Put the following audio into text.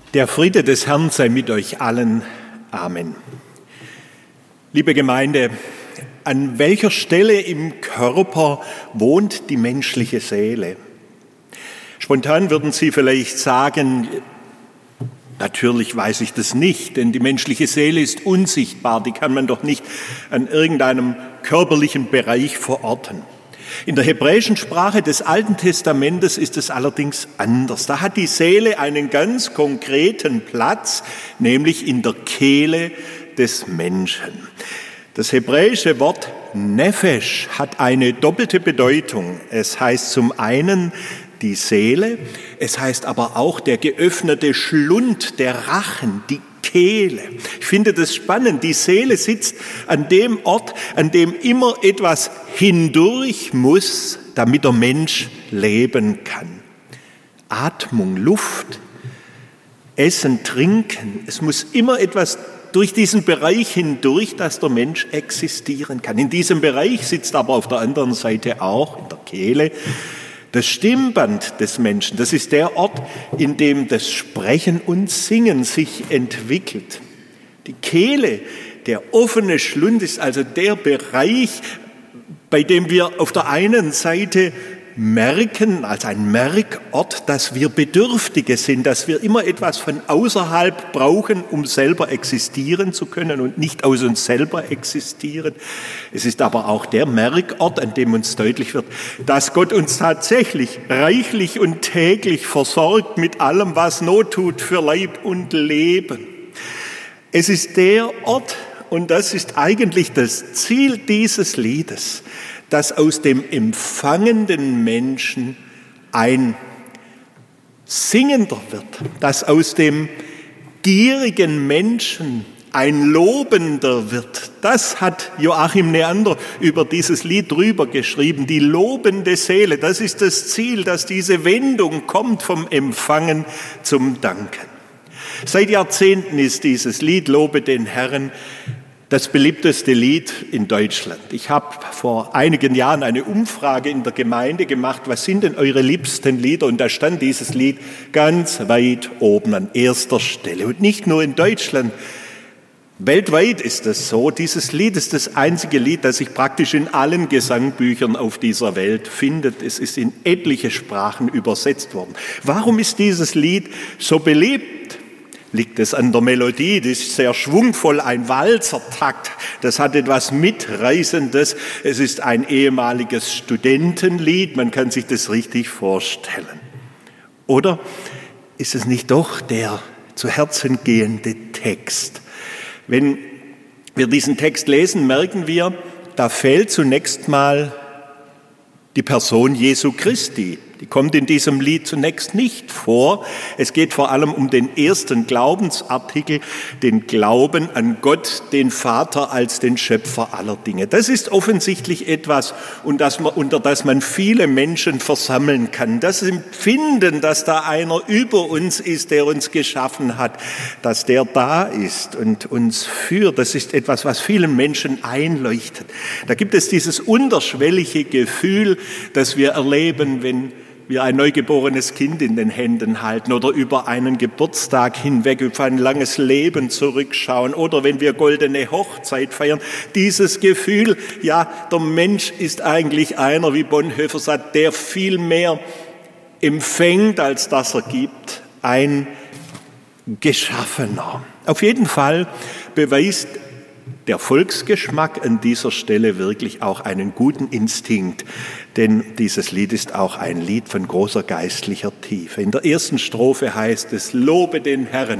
Der Friede des Herrn sei mit euch allen. Amen. Liebe Gemeinde, an welcher Stelle im Körper wohnt die menschliche Seele? Spontan würden Sie vielleicht sagen, natürlich weiß ich das nicht, denn die menschliche Seele ist unsichtbar, die kann man doch nicht an irgendeinem körperlichen Bereich verorten. In der hebräischen Sprache des Alten Testamentes ist es allerdings anders. Da hat die Seele einen ganz konkreten Platz, nämlich in der Kehle des Menschen. Das hebräische Wort Nefesh hat eine doppelte Bedeutung. Es heißt zum einen die Seele, es heißt aber auch der geöffnete Schlund, der Rachen, die Kehle. Ich finde das spannend. Die Seele sitzt an dem Ort, an dem immer etwas hindurch muss, damit der Mensch leben kann. Atmung, Luft, Essen, Trinken. Es muss immer etwas durch diesen Bereich hindurch, dass der Mensch existieren kann. In diesem Bereich sitzt aber auf der anderen Seite auch, in der Kehle, das Stimmband des Menschen. Das ist der Ort, in dem das Sprechen und Singen sich entwickelt. Die Kehle, der offene Schlund, ist also der Bereich, bei dem wir auf der einen Seite merken, als ein Merkort, dass wir Bedürftige sind, dass wir immer etwas von außerhalb brauchen, um selber existieren zu können und nicht aus uns selber existieren. Es ist aber auch der Merkort, an dem uns deutlich wird, dass Gott uns tatsächlich reichlich und täglich versorgt mit allem, was Not tut für Leib und Leben. Es ist der Ort, und das ist eigentlich das Ziel dieses Liedes, dass aus dem empfangenden Menschen ein Singender wird, dass aus dem gierigen Menschen ein Lobender wird. Das hat Joachim Neander über dieses Lied drüber geschrieben, die lobende Seele. Das ist das Ziel, dass diese Wendung kommt vom Empfangen zum Danken. Seit Jahrzehnten ist dieses Lied Lobe den Herrn das beliebteste Lied in Deutschland. Ich habe vor einigen Jahren eine Umfrage in der Gemeinde gemacht, was sind denn eure liebsten Lieder? Und da stand dieses Lied ganz weit oben an erster Stelle. Und nicht nur in Deutschland, weltweit ist das so. Dieses Lied ist das einzige Lied, das sich praktisch in allen Gesangbüchern auf dieser Welt findet. Es ist in etliche Sprachen übersetzt worden. Warum ist dieses Lied so beliebt? Liegt es an der Melodie, die ist sehr schwungvoll, ein Walzertakt, das hat etwas Mitreißendes. Es ist ein ehemaliges Studentenlied, man kann sich das richtig vorstellen. Oder ist es nicht doch der zu Herzen gehende Text? Wenn wir diesen Text lesen, merken wir, da fehlt zunächst mal die Person Jesu Christi. Die kommt in diesem Lied zunächst nicht vor. Es geht vor allem um den ersten Glaubensartikel, den Glauben an Gott, den Vater als den Schöpfer aller Dinge. Das ist offensichtlich etwas, unter das man viele Menschen versammeln kann. Das Empfinden, dass da einer über uns ist, der uns geschaffen hat, dass der da ist und uns führt, das ist etwas, was vielen Menschen einleuchtet. Da gibt es dieses unterschwellige Gefühl, das wir erleben, wenn wir ein neugeborenes Kind in den Händen halten oder über einen Geburtstag hinweg, über ein langes Leben zurückschauen oder wenn wir goldene Hochzeit feiern. Dieses Gefühl, ja, der Mensch ist eigentlich einer, wie Bonhoeffer sagt, der viel mehr empfängt, als dass er gibt, ein Geschaffener. Auf jeden Fall beweist der Volksgeschmack an dieser Stelle wirklich auch einen guten Instinkt, denn dieses Lied ist auch ein Lied von großer geistlicher Tiefe. In der ersten Strophe heißt es, lobe den Herrn,